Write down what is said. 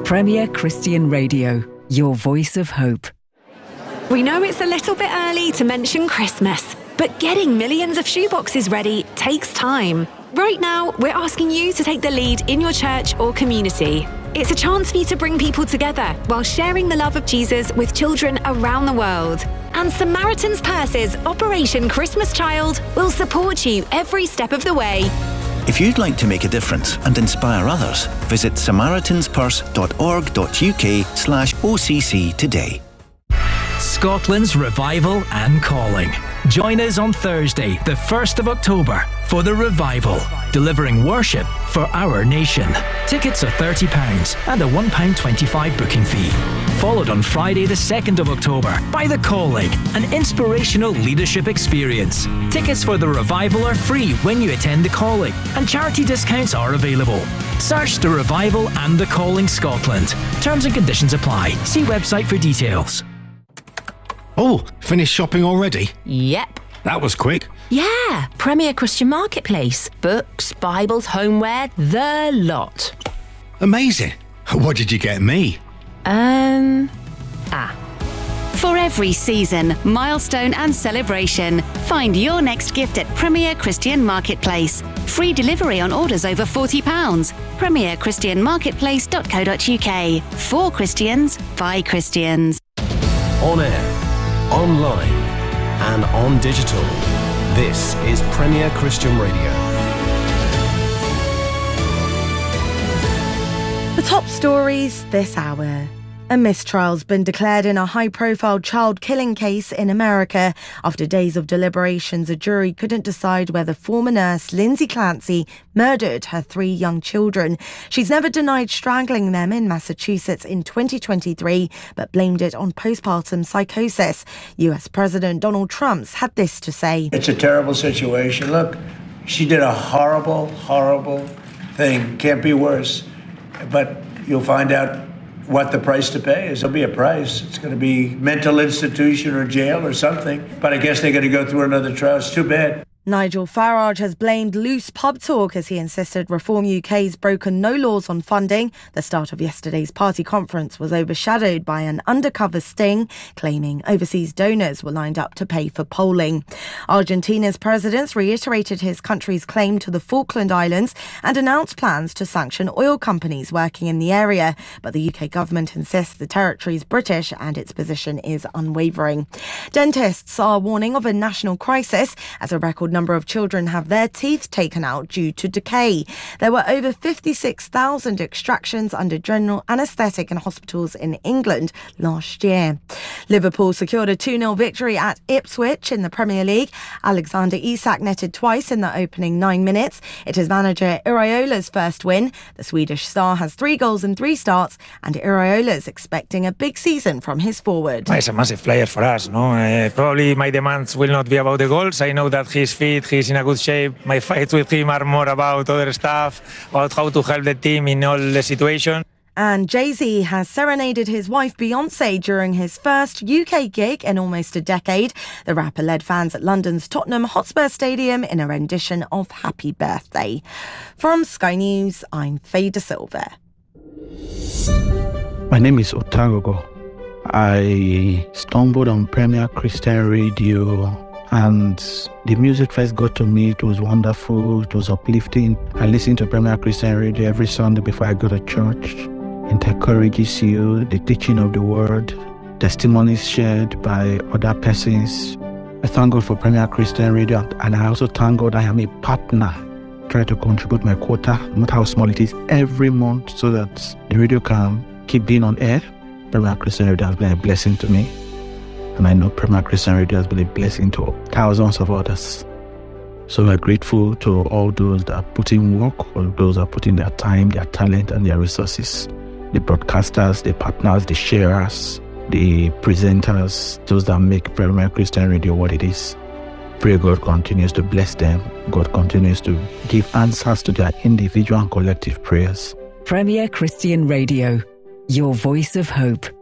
Premier Christian Radio, your voice of hope. We know it's a little bit early to mention Christmas, but getting millions of shoeboxes ready takes time. Right now, we're asking you to take the lead in your church or community. It's a chance for you to bring people together while sharing the love of Jesus with children around the world. And Samaritan's Purse's Operation Christmas Child will support you every step of the way. If you'd like to make a difference and inspire others, visit SamaritansPurse.org.uk/OCC today. Scotland's Revival and Calling. Join us on Thursday, the 1st of October, for the Revival, delivering worship for our nation. Tickets are £30 and a £1.25 booking fee. Followed on Friday, the 2nd of October, by The Calling, an inspirational leadership experience. Tickets for the Revival are free when you attend The Calling, and charity discounts are available. Search The Revival and The Calling Scotland. Terms and conditions apply. See website for details. Oh, finished shopping already? Yep. That was quick. Yeah, Premier Christian Marketplace. Books, Bibles, homeware, the lot. Amazing. What did you get me? For every season, milestone and celebration, find your next gift at Premier Christian Marketplace. Free delivery on orders over £40. premierchristianmarketplace.co.uk. For Christians, by Christians. On air, online and on digital. This is Premier Christian Radio. The top stories this hour. A mistrial's been declared in a high-profile child killing case in America. After days of deliberations, a jury couldn't decide whether former nurse Lindsay Clancy murdered her 3 young children. She's never denied strangling them in Massachusetts in 2023, but blamed it on postpartum psychosis. US President Donald Trump's had this to say. It's a terrible situation. Look, she did a horrible, horrible thing. Can't be worse. But you'll find out what the price to pay is. There'll be a price. It's going to be mental institution or jail or something. But I guess they're going to go through another trial. It's too bad. Nigel Farage has blamed loose pub talk as he insisted Reform UK's broken no laws on funding. The start of yesterday's party conference was overshadowed by an undercover sting, claiming overseas donors were lined up to pay for polling. Argentina's president reiterated his country's claim to the Falkland Islands and announced plans to sanction oil companies working in the area. But the UK government insists the territory is British and its position is unwavering. Dentists are warning of a national crisis as a record number of children have their teeth taken out due to decay. There were over 56,000 extractions under general anaesthetic in hospitals in England last year. Liverpool secured a 2-0 victory at Ipswich in the Premier League. Alexander Isak netted twice in the opening 9 minutes. It is manager Iraola's first win. The Swedish star has 3 goals in 3 starts, and Iraola's expecting a big season from his forward. He's a massive player for us, no? Probably my demands will not be about the goals. I know that he's fit, he's in a good shape. My fights with him are more about other stuff, about how to help the team in all the situations. And Jay-Z has serenaded his wife Beyoncé during his first UK gig in almost a decade. The rapper led fans at London's Tottenham Hotspur Stadium in a rendition of Happy Birthday. From Sky News, I'm Faye De Silva. My name is Otagogo. I stumbled on Premier Christian Radio, and the music first got to me. It was wonderful. It was uplifting. I listen to Premier Christian Radio every Sunday before I go to church. It encourages you, the teaching of the word, testimonies shared by other persons. I thank God for Premier Christian Radio, and I also thank God I am a partner. Try to contribute my quota, no matter how small it is, every month so that the radio can keep being on air. Premier Christian Radio has been a blessing to me. And I know Premier Christian Radio has been a blessing to thousands of others. So we're grateful to all those that are putting work, all those that are putting their time, their talent, and their resources. The broadcasters, the partners, the sharers, the presenters, those that make Premier Christian Radio what it is. Pray God continues to bless them. God continues to give answers to their individual and collective prayers. Premier Christian Radio, your voice of hope.